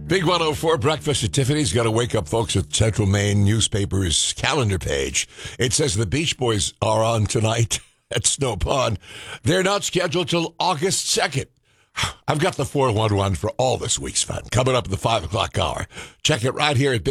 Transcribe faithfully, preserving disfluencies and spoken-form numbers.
Big one oh four Breakfast at Tiffany's. Got to wake up folks at Central Maine newspaper's calendar page. It says the Beach Boys are on tonight at Snow Pond. They're not scheduled till August second. I've got the four one one for all this week's fun coming up at the five o'clock hour. Check it right here at